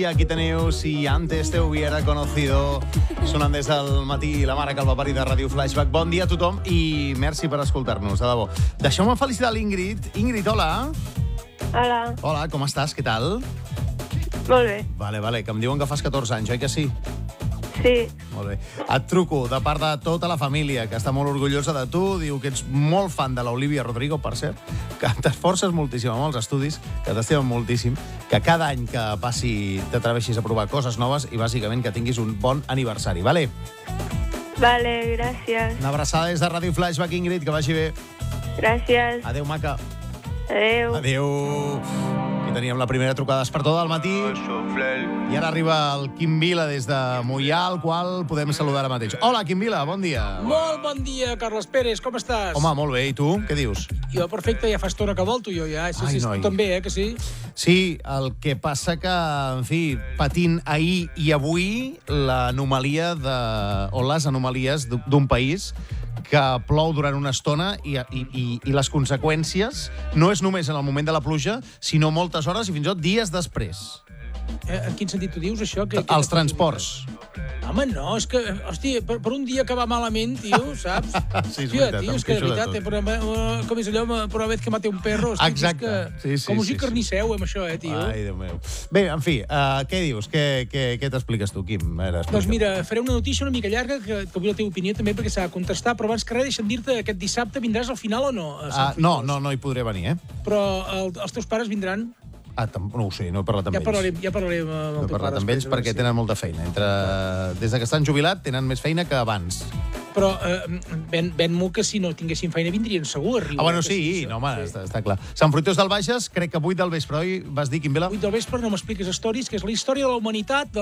Y aquí teniu Si antes te hubiera conocido, sonant des del matí la Mare Calvapari de Ràdio Flashback. Bon dia a tothom i merci per escoltar-nos, de debò. Deixeu-me felicitar l'Ingrid. Ingrid, hola. Hola. Hola, com estàs? Què tal? Molt bé. Vale, que em diuen que fas 14 anys, oi que sí? Sí. Molt bé. Et truco de part de tota la família, que està molt orgullosa de tu, diu que ets molt fan de l'Olivia Rodrigo, per cert, que t'esforces moltíssim amb els estudis, que t'estimen moltíssim, que cada any que passi t'atreveixis a provar coses noves i bàsicament que tinguis un bon aniversari, vale? Vale, gràcies. Una abraçada des de Ràdio Flashback, Ingrid, que vagi bé. Gràcies. Adéu, maca. Adéu. Adéu. Aquí teníem la primera trucada despertó del matí. I ara arriba el Quim Vila des de Moià, al qual podem saludar ara mateix. Hola, Quim Vila, bon dia. Molt bon dia, Carles Pérez, com estàs? Home, molt bé, i tu? Què dius? Jo, perfecte, ja fa estona que volto jo, ja. Sí, Ai, sí, noi. tu també, que sí? Sí, el que passa que, en fi, patint ahir i avui l'anomalia o les anomalies d'un país que plou durant una estona i les conseqüències no és només en el moment de la pluja, sinó moltes hores i fins i tot dies després. En quin sentit tu dius, això? Els transports. Home, no, és que, hòstia, per un dia que va malament, tio, saps? Sí, és Hòstia, veritat, tio, em és que de queixo de veritat, com és allò, per una vez que mate un perro, hòstia, Exacte. és que... Com us hi carnisseu, amb això, tio? Ai, Déu meu. Bé, en fi, què dius? Què t'expliques tu, Quim? Doncs mira, faré una notícia una mica llarga que vull la teva opinió també perquè s'ha de contestar, però abans que res deixa'm dir-te aquest dissabte vindràs al final o no? No hi podré venir, Però els teus pares vindran? No ho sé, no he parlat amb ells. Ja parlarem amb el No he teu parlat pare. amb ells perquè tenen molta feina. Des que estan jubilat tenen més feina que abans. Però ven-m'ho que si no tinguessin feina vindrien segur a Riu. Bueno, sí, no, home, està clar. Sant Fruitós del Bages, crec que 8 del vespre, oi? Vas dir, Quim Vila? 8 del vespre no m'expliques històries, que és la història de la humanitat,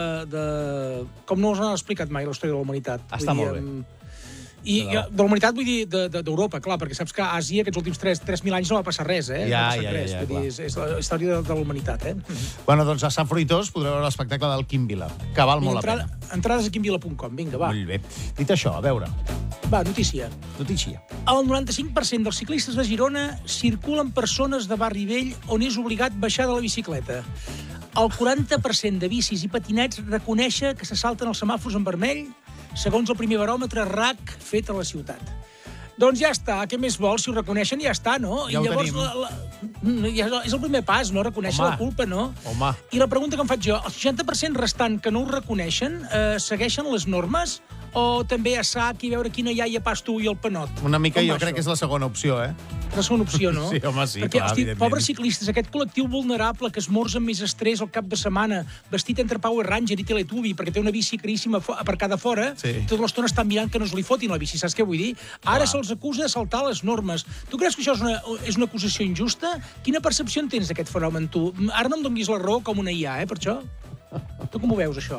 com no us han explicat mai, la història de la humanitat. Està molt bé. I de la humanitat vull dir d'Europa, clar, perquè saps que a Àsia aquests últims 3.000 anys no va passar res, Ja, no ha passat res. clar. És la història de la humanitat, Bueno, doncs a Sant Fruitós podreu veure l'espectacle del Quim Vila, que val molt la pena. Entrades a quimvila.com, vinga, va. Molt bé. Dit això, a veure, Va, notícia. notícia. El 95% dels ciclistes de Girona circulen per zones de barri vell on és obligat baixar de la bicicleta. El 40% de bicis i patinets reconèixer que se salten els semàfors en vermell, segons el primer baròmetre RAC fet a la ciutat. Doncs ja està, què més vols? Si ho reconeixen, ja està, no? Ja ho llavors, tenim. és el primer pas, no? Reconèixer la culpa, no? Home. I la pregunta que em faig jo, el 60% restant que no ho reconeixen, segueixen les normes? O també a sac i veure quina iaia pas tu i el penot? Una mica Com jo va crec això? que és la segona opció, eh? La segona opció, no? Sí, home, sí, Perquè, clar, evidentment. pobres ciclistes, aquest col·lectiu vulnerable que esmorza amb més estrès al cap de setmana, vestit entre Power Ranger i Teletubby, perquè té una bici caríssima aparcada fora, Sí. tota l'estona estan mirant que no es li fotin la bici, saps què vull dir? Ara se'ls acusa de saltar les normes. Tu creus que això és una acusació injusta? Quina percepció en tens d'aquest fenomen, tu? Ara no em donis la raó com una IA, per això? Tu com ho veus, això?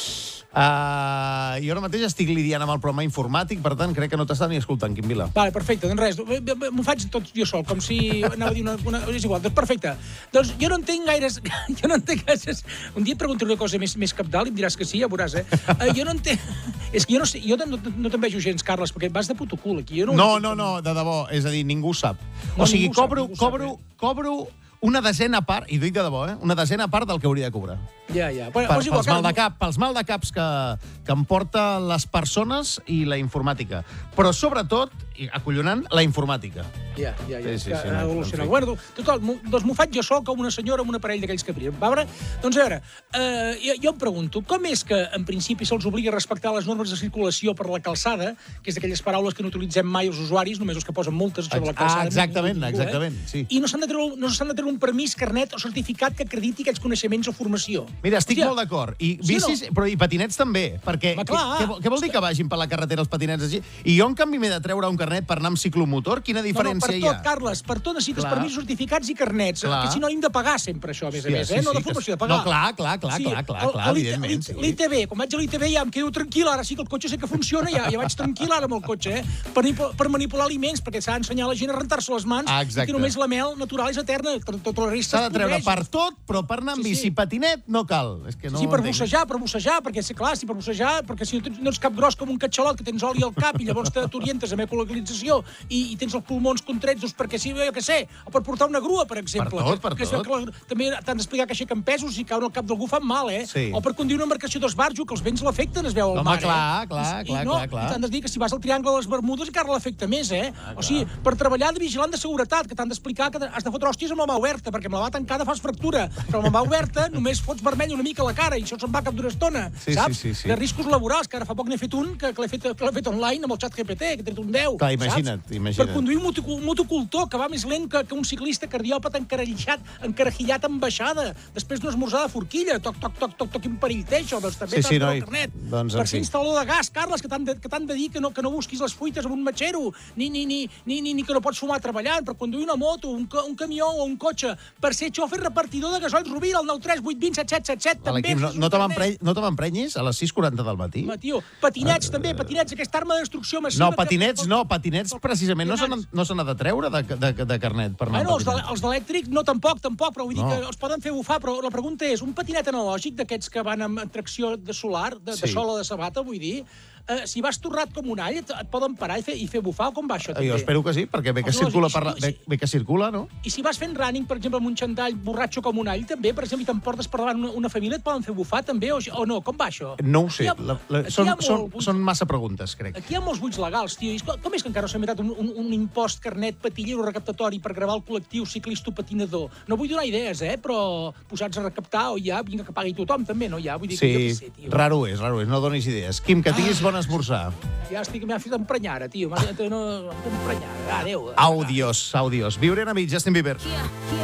Jo ara mateix estic lidiant amb el programa informàtic, per tant, crec que no t'està ni escoltant, Quim Vila. Vale, perfecte, doncs res, m'ho faig tot jo sol, com si anava a dir una... És igual, doncs perfecte. Doncs jo no entenc gaires... Un dia et preguntaré una cosa més cabdal i em diràs que sí, ja veuràs, Jo no entenc... És que jo no sé, jo no te'n vejo gens, Carles, perquè vas de puto cul aquí. No, de debò, és a dir, ningú sap. No, O sigui, ningú sap, cobro una desena part, i dic de debò, una desena part del que hauria de cobrar. Ja. Bueno, és igual, Pels maldecaps que em porta les persones i la informàtica. Però, sobretot, i acollonant, la informàtica. Ja. Sí, Ha no, evolucionat. en fi. Bueno, total, doncs m'ho faig jo sol com una senyora amb un aparell d'aquells que brillen. Va veure? Doncs a veure, jo em pregunto, com és que en principi se'ls obliga a respectar les normes de circulació per la calçada, que és d'aquelles paraules que no utilitzem mai els usuaris, només els que posen multes sobre la calçada. Exactament, sí. I no s'han de treure un permís, carnet o certificat que acrediti aquests coneixements o formació. Mira, estic molt d'acord. I bicis, però i patinets també. Perquè què vol dir que vagin per la carretera els patinets així? I jo, en canvi, m'he de treure un carnet per anar amb ciclomotor? Quina diferència hi ha? Per tot, Carles, per tot necessites permisos, certificats i carnets. Que si no, hem de pagar sempre això, a més, no de formació, de pagar. No, clar, evidentment. L'ITV, quan vaig a l'ITV ja em quedo tranquil, ara sí que el cotxe sé que funciona, ja vaig tranquil ara amb el cotxe, per manipular aliments, perquè s'ha d'ensenyar a la gent a rentar-se les mans, i que només la mel natural és eterna, tota la resta s'ha de treure per tot, però per anar amb bici patinet no cal. Sí, per bussejar, perquè, clar, per bussejar, perquè si no ets cap gros com un catxalot que tens oli al cap i llavors t'orientes a hospitalització i tens els pulmons contrets, doncs perquè sí, jo què sé, o per portar una grua, per exemple. Per tot. També t'han d'explicar que aixequen pesos i caure al cap d'algú fan mal, Sí. O per conduir una embarcació d'esbarjo, que els vents l'afecten, es veu al mar, clar. I t'han de dir que si vas al Triangle de les Bermudes encara l'afecta més, O sigui, per treballar de vigilant de seguretat, que t'han d'explicar que has de fotre hòsties amb la mà oberta, perquè amb la mà tancada fas fractura, però amb la mà oberta només fots vermell una mica a la cara i això se'n va cap d'una estona, saps? Sí. De riscos laborals, que ara fa poc n'he fet un, que l'he fet online amb el xat GPT, que he tret un 10, clar, imagina't. Per conduir un motocultor que va més lent que un ciclista cardiòpata encarajillat amb baixada, després d'una esmorzada de forquilla, toc, quin perill té això, doncs també t'has de carnet. Per ser instal·lador de gas, Carles, que t'han de dir que no busquis les fuites amb un matxero, ni que no pots fumar treballant, per conduir una moto, un camió o un cotxe, per ser xofer repartidor de gasoil Rovira, el 93 820 7777, també. No te m'emprenyis a les 6:40 del matí? Tio, patinets també, aquesta arma de destrucció massiva. Patinets precisament no se n'ha de treure de carnet per anar amb patinet. Els d'elèctric no, tampoc, però vull dir que els poden fer bufar, però la pregunta és, un patinet analògic d'aquests que van amb tracció de solar, de sol o de sabata, vull dir, si vas torrat com un all, et poden parar i fer bufar, o com va això? Jo espero que sí, perquè bé que circula, no? I si vas fent running, per exemple, amb un xandall borratxo com un all, també, per exemple, i t'emportes per davant una família, et poden fer bufar, també, o no? Com va això? No ho sé. Són massa preguntes, crec. Aquí hi ha molts buits legals, tio. Com és que encara no s'ha emitat un impost carnet patillero recaptatori per gravar el col·lectiu ciclisto-patinador? No vull donar idees, però posats a recaptar, o ja, vinga, que pagui tothom, també, no? Ja, vull dir que jo què sé, tio. Raro és, no donis idees. Quim, que tinguis bon esmorzar. Ja m'ha fet emprenyar, tio. M'ha fet emprenyar. Adéu. Audios. Viure en amics, Justin Bieber.